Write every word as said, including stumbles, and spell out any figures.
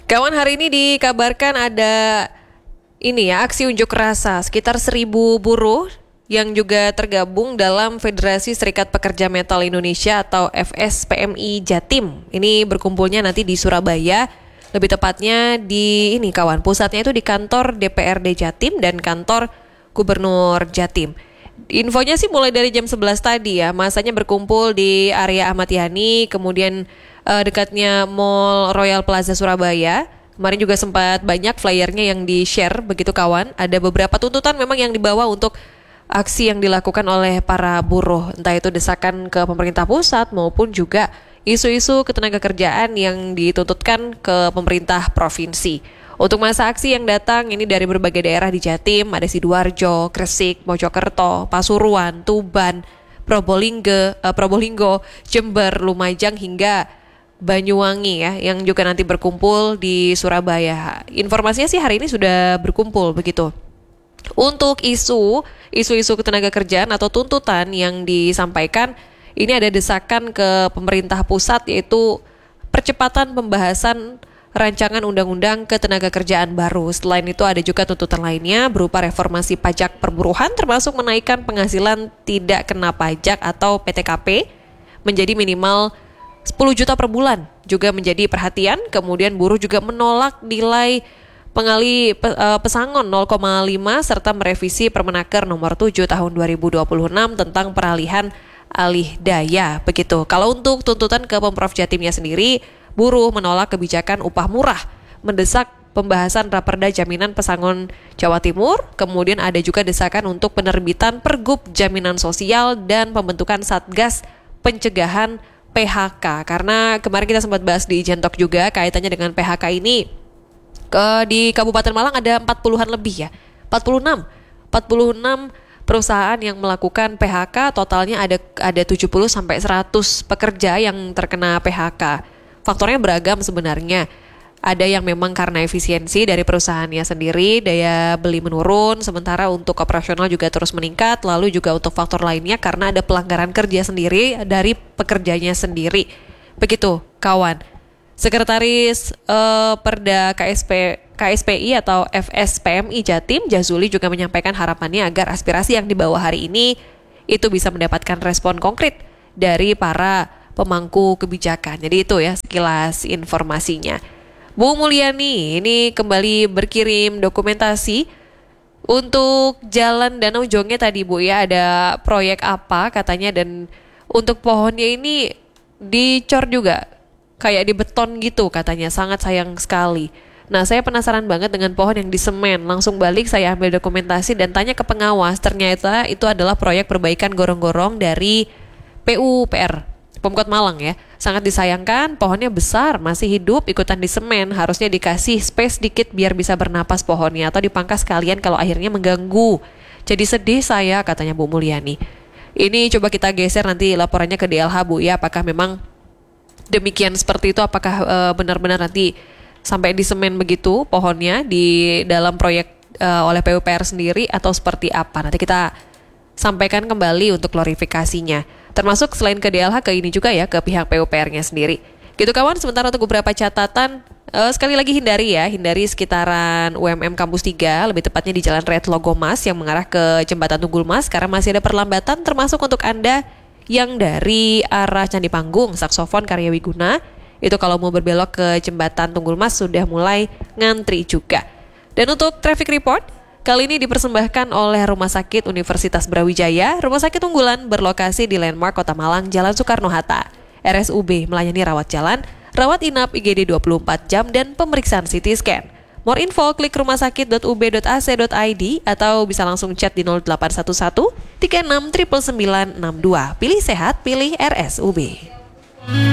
Kawan, hari ini dikabarkan ada ini ya, aksi unjuk rasa sekitar seribu buruh yang juga tergabung dalam Federasi Serikat Pekerja Metal Indonesia atau F S P M I Jatim. Ini berkumpulnya nanti di Surabaya, lebih tepatnya di ini kawan, pusatnya itu di kantor D P R D Jatim dan kantor Gubernur Jatim. Infonya sih mulai dari jam sebelas tadi ya, masanya berkumpul di area Ahmad Yani, kemudian uh, dekatnya Mall Royal Plaza Surabaya. Kemarin juga sempat banyak flyernya yang di-share begitu kawan. Ada beberapa tuntutan memang yang dibawa untuk aksi yang dilakukan oleh para buruh, entah itu desakan ke pemerintah pusat maupun juga isu-isu ketenagakerjaan yang dituntutkan ke pemerintah provinsi. Untuk masa aksi yang datang ini dari berbagai daerah di Jatim, ada Sidoarjo, Gresik, Mojokerto, Pasuruan, Tuban, Probolinggo, uh, Probolinggo, Jember, Lumajang hingga Banyuwangi ya, yang juga nanti berkumpul di Surabaya. Informasinya sih hari ini sudah berkumpul begitu. Untuk isu, isu-isu ketenagakerjaan atau tuntutan yang disampaikan, ini ada desakan ke pemerintah pusat yaitu percepatan pembahasan rancangan undang-undang ketenagakerjaan baru. Selain itu ada juga tuntutan lainnya berupa reformasi pajak perburuhan termasuk menaikkan penghasilan tidak kena pajak atau P T K P menjadi minimal sepuluh juta per bulan. Juga menjadi perhatian, kemudian buruh juga menolak nilai pengali pesangon nol koma lima serta merevisi Permenaker nomor tujuh tahun dua ribu dua puluh enam tentang peralihan alih daya. Begitu. Kalau untuk tuntutan ke Pemprov Jatimnya sendiri, buruh menolak kebijakan upah murah, mendesak pembahasan Raperda Jaminan Pesangon Jawa Timur, kemudian ada juga desakan untuk penerbitan Pergub Jaminan Sosial dan pembentukan Satgas Pencegahan P H K. Karena kemarin kita sempat bahas di Jentok juga kaitannya dengan P H K ini. Ke, di Kabupaten Malang ada empat puluhan lebih ya, empat puluh enam, empat puluh enam perusahaan yang melakukan P H K, totalnya ada ada tujuh puluh sampai seratus pekerja yang terkena P H K. Faktornya beragam sebenarnya. Ada yang memang karena efisiensi dari perusahaannya sendiri, daya beli menurun, sementara untuk operasional juga terus meningkat, lalu juga untuk faktor lainnya karena ada pelanggaran kerja sendiri dari pekerjanya sendiri. Begitu, kawan. Sekretaris uh, Perda K S P, K S P I atau F S P M I Jatim, Jazuli juga menyampaikan harapannya agar aspirasi yang dibawa hari ini itu bisa mendapatkan respon konkret dari para pemangku kebijakan. Jadi itu ya sekilas informasinya. Bu Mulyani ini kembali berkirim dokumentasi untuk Jalan Danau Jonge tadi Bu ya, ada proyek apa katanya, dan untuk pohonnya ini dicor juga kayak di beton gitu katanya, sangat sayang sekali. Nah, saya penasaran banget dengan pohon yang disemen. Langsung balik saya ambil dokumentasi dan tanya ke pengawas, ternyata itu adalah proyek perbaikan gorong-gorong dari P U P R Pemkot Malang ya. Sangat disayangkan, pohonnya besar, masih hidup, ikutan disemen. Harusnya dikasih space dikit biar bisa bernapas pohonnya, atau dipangkas sekalian kalau akhirnya mengganggu. Jadi sedih saya, katanya Bu Mulyani. Ini coba kita geser nanti laporannya ke D L H Bu ya, apakah memang demikian seperti itu, apakah e, benar-benar nanti sampai disemen begitu pohonnya di dalam proyek e, oleh P U P R sendiri atau seperti apa. Nanti kita sampaikan kembali untuk klarifikasinya. Termasuk selain ke D L H ke ini juga ya, ke pihak P U P R-nya sendiri. Gitu kawan, sementara untuk beberapa catatan, uh, sekali lagi hindari ya, hindari sekitaran U M M Kampus tiga, lebih tepatnya di Jalan Red Logomas yang mengarah ke Jembatan Tunggul Mas, karena masih ada perlambatan, termasuk untuk Anda yang dari arah Candi Panggung, Saksofon Karya Wiguna, itu kalau mau berbelok ke Jembatan Tunggul Mas sudah mulai ngantri juga. Dan untuk traffic report, kali ini dipersembahkan oleh Rumah Sakit Universitas Brawijaya, rumah sakit unggulan berlokasi di Landmark Kota Malang, Jalan Soekarno-Hatta. R S U B melayani rawat jalan, rawat inap I G D dua puluh empat jam, dan pemeriksaan C T scan. More info klik rumahsakit dot u b dot a c dot i d atau bisa langsung chat di nol delapan satu satu tiga enam sembilan sembilan enam dua. Pilih sehat, pilih R S U B.